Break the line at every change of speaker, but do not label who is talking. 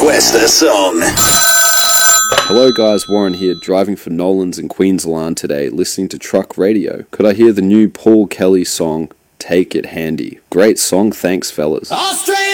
Request a song.
Hello guys, Warren here, driving for Nolan's in Queensland today, listening to Truck Radio. Could I hear the new Paul Kelly song, Take It Handy? Great song, thanks fellas.
Australia!